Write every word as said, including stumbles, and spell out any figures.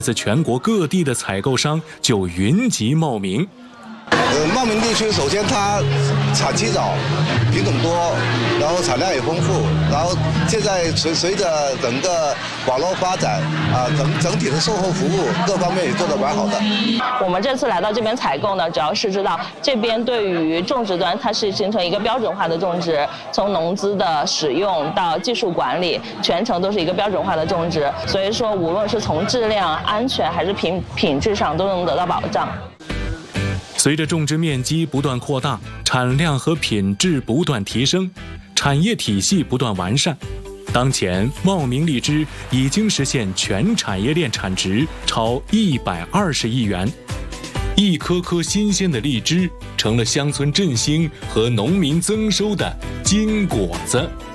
自全国各地的采购商就云集茂名。 呃，茂名地区首先它产期早，品种多，然后产量也丰富，然后现在随随着整个网络发展啊，整整体的售后服务各方面也做得蛮好的。 我们这次来到这边采购呢，主要是知道这边对于种植端它是形成一个标准化的种植，从农资的使用到技术管理，全程都是一个标准化的种植，所以说无论是从质量、安全还是品品质上都能得到保障。 随着种植面积不断扩大，产量和品质不断提升，产业体系不断完善，当前茂名荔枝已经实现全产业链产值超一百二十亿元，一颗颗新鲜的荔枝成了乡村振兴和农民增收的金果子。